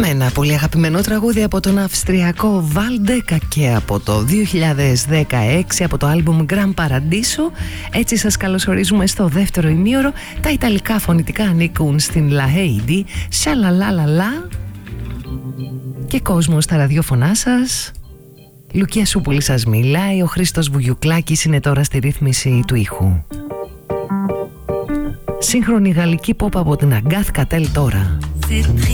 Με ένα πολύ αγαπημένο τραγούδι από τον Αυστριακό Βάλντεκα και από το 2016 από το άλμπουμ Gran Paradiso. Έτσι σας καλωσορίζουμε στο δεύτερο ημίωρο. Τα ιταλικά φωνητικά ανήκουν στην La Heidi, Σαλαλαλαλα και κόσμο στα ραδιόφωνά σας. Λουκία Σούπουλη σας μιλάει, ο Χρήστος Βουγιουκλάκης είναι τώρα στη ρύθμιση του ήχου. Σύγχρονη γαλλική pop από την Αγκάθ Κατέλ τώρα.